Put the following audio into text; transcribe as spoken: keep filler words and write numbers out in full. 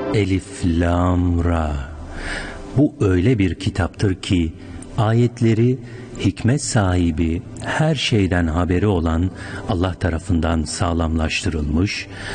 Elif, Lam, Ra. Bu öyle bir kitaptır ki ayetleri hikmet sahibi, her şeyden haberi olan Allah tarafından sağlamlaştırılmış,